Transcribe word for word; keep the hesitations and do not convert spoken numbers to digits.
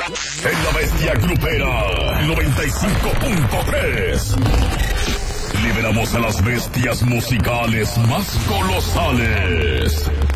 En la Bestia Grupera noventa y cinco punto tres. Liberamos a las bestias musicales más colosales.